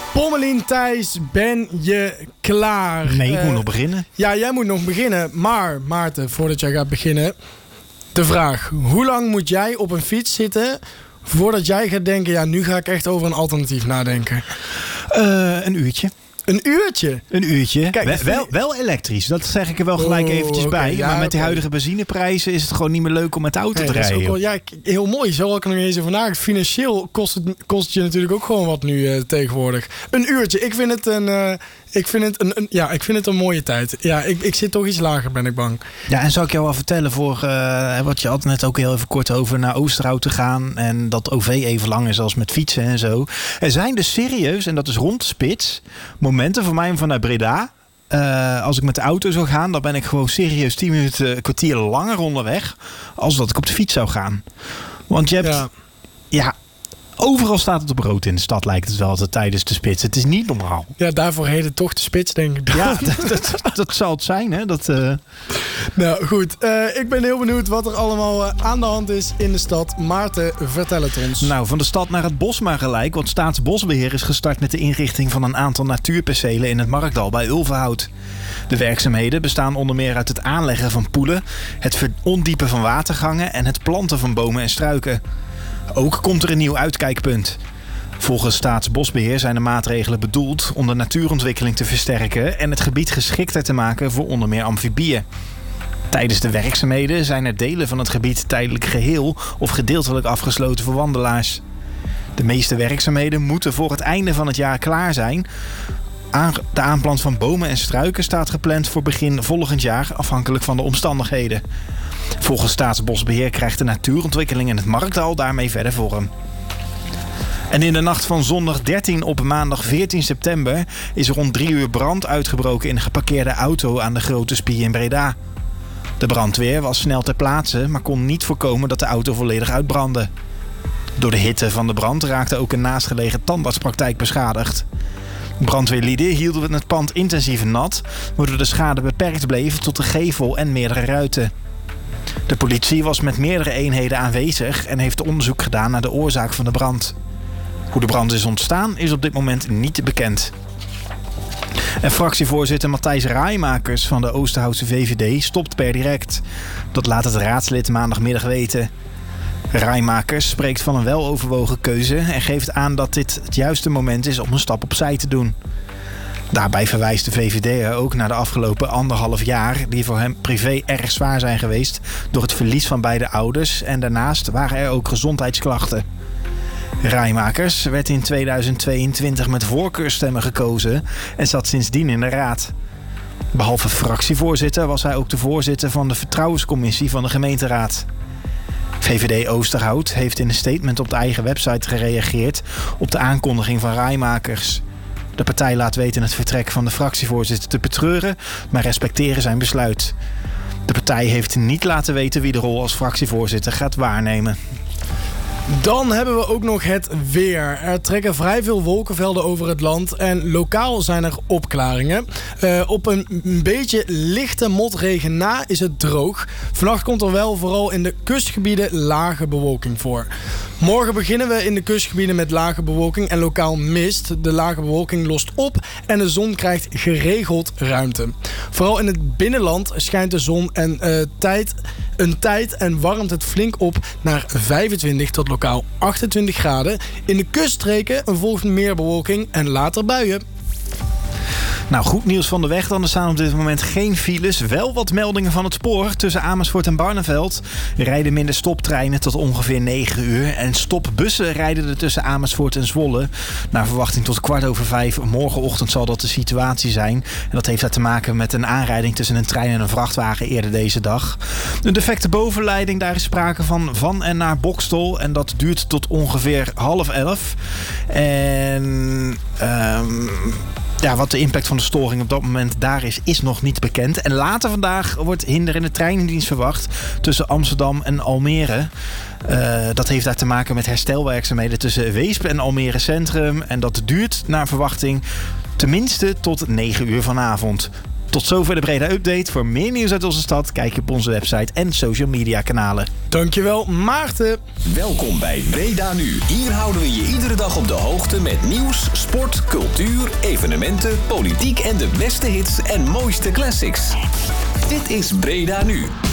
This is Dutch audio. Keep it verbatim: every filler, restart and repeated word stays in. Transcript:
Pommelien, Thijs, ben je klaar? Nee, ik uh, moet nog beginnen. Ja, jij moet nog beginnen. Maar Maarten, voordat jij gaat beginnen, de vraag. Hoe lang moet jij op een fiets zitten voordat jij gaat denken, ja, nu ga ik echt over een alternatief nadenken? Uh, een uurtje. Een uurtje? Een uurtje. Kijk, wel, wel, wel elektrisch, dat zeg ik er wel gelijk oh, eventjes okay, bij. ja, maar met die okay. huidige benzineprijzen is het gewoon niet meer leuk om met de auto hey, te dat rijden. Is ook wel, ja, heel mooi. Zo had ik er nog eens over nagedacht. Financieel kost het, kost het je natuurlijk ook gewoon wat nu uh, tegenwoordig. Een uurtje. Ik vind het een, uh, ik vind het een, een, ja, ik vind het een mooie tijd. Ja, ik, ik zit toch iets lager, ben ik bang. Ja, en zou ik jou wel vertellen voor uh, wat je had net ook heel even kort over naar Oosterhout te gaan en dat O V even lang is als met fietsen en zo. Er zijn dus serieus, en dat is rond de spits, momenten voor mij om vanuit Breda. Uh, als ik met de auto zou gaan, dan ben ik gewoon serieus tien minuten, een kwartier langer onderweg als dat ik op de fiets zou gaan. Want je hebt, ja, ja overal staat het op rood in de stad, lijkt het wel altijd tijdens de spits. Het is niet normaal. Ja, daarvoor heet het toch de spits, denk ik. Ja, dat, dat, dat zal het zijn, hè? Dat, uh... Nou goed, uh, ik ben heel benieuwd wat er allemaal uh, aan de hand is in de stad. Maarten, vertel het ons. Nou, van de stad naar het bos maar gelijk. Want Staatsbosbeheer is gestart met de inrichting van een aantal natuurpercelen in het Markdal bij Ulvenhout. De werkzaamheden bestaan onder meer uit het aanleggen van poelen, het ondiepen van watergangen en het planten van bomen en struiken. Ook komt er een nieuw uitkijkpunt. Volgens Staatsbosbeheer zijn de maatregelen bedoeld om de natuurontwikkeling te versterken en het gebied geschikter te maken voor onder meer amfibieën. Tijdens de werkzaamheden zijn er delen van het gebied tijdelijk geheel of gedeeltelijk afgesloten voor wandelaars. De meeste werkzaamheden moeten voor het einde van het jaar klaar zijn. De aanplant van bomen en struiken staat gepland voor begin volgend jaar, afhankelijk van de omstandigheden. Volgens Staatsbosbeheer krijgt de natuurontwikkeling in het Markdal daarmee verder vorm. En in de nacht van zondag dertien op maandag veertien september is er rond drie uur brand uitgebroken in een geparkeerde auto aan de Grote Spie in Breda. De brandweer was snel ter plaatse, maar kon niet voorkomen dat de auto volledig uitbrandde. Door de hitte van de brand raakte ook een naastgelegen tandartspraktijk beschadigd. Brandweerlieden hielden het pand intensief nat, waardoor de schade beperkt bleef tot de gevel en meerdere ruiten. De politie was met meerdere eenheden aanwezig en heeft onderzoek gedaan naar de oorzaak van de brand. Hoe de brand is ontstaan is op dit moment niet bekend. En fractievoorzitter Matthijs Raaimakers van de Oosterhoutse V V D stopt per direct. Dat laat het raadslid maandagmiddag weten. Raaimakers spreekt van een weloverwogen keuze en geeft aan dat dit het juiste moment is om een stap opzij te doen. Daarbij verwijst de V V D'er ook naar de afgelopen anderhalf jaar die voor hem privé erg zwaar zijn geweest door het verlies van beide ouders en daarnaast waren er ook gezondheidsklachten. Raaimakers werd in tweeduizend tweeëntwintig met voorkeurstemmen gekozen en zat sindsdien in de raad. Behalve fractievoorzitter was hij ook de voorzitter van de vertrouwenscommissie van de gemeenteraad. V V D Oosterhout heeft in een statement op de eigen website gereageerd op de aankondiging van Raaimakers. De partij laat weten het vertrek van de fractievoorzitter te betreuren, maar respecteren zijn besluit. De partij heeft niet laten weten wie de rol als fractievoorzitter gaat waarnemen. Dan hebben we ook nog het weer. Er trekken vrij veel wolkenvelden over het land en lokaal zijn er opklaringen. Uh, op een beetje lichte motregen na is het droog. Vannacht komt er wel vooral in de kustgebieden lage bewolking voor. Morgen beginnen we in de kustgebieden met lage bewolking en lokaal mist. De lage bewolking lost op en de zon krijgt geregeld ruimte. Vooral in het binnenland schijnt de zon en, uh, tijd, een tijd en warmt het flink op naar vijfentwintig tot lokaal achtentwintig graden. In de kuststreken volgt meer bewolking en later buien. Nou, goed nieuws van de weg dan. Er staan op dit moment geen files. Wel wat meldingen van het spoor. Tussen Amersfoort en Barneveld rijden minder stoptreinen tot ongeveer negen uur. En stopbussen rijden er tussen Amersfoort en Zwolle. Naar verwachting tot kwart over vijf. Morgenochtend zal dat de situatie zijn. En dat heeft daar te maken met een aanrijding tussen een trein en een vrachtwagen eerder deze dag. Een defecte bovenleiding, daar is sprake van van en naar Boxtel. En dat duurt tot ongeveer half elf. En... Um, Ja, wat de impact van de storing op dat moment daar is, is nog niet bekend. En later vandaag wordt hinderende treindienst verwacht tussen Amsterdam en Almere. Uh, dat heeft daar te maken met herstelwerkzaamheden tussen Weesp en Almere Centrum. En dat duurt naar verwachting tenminste tot negen uur vanavond. Tot zover de Breda Update. Voor meer nieuws uit onze stad kijk je op onze website en social media kanalen. Dankjewel, Maarten. Welkom bij Breda Nu. Hier houden we je iedere dag op de hoogte met nieuws, sport, cultuur, evenementen, politiek en de beste hits en mooiste classics. Dit is Breda Nu.